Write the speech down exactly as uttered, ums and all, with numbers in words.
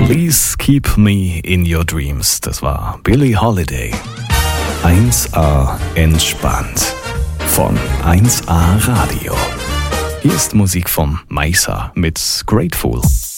Please keep me in your dreams. Das war Billie Holiday. eins A entspannt. Von eins A Radio. Hier ist Musik von Maisa mit Grateful.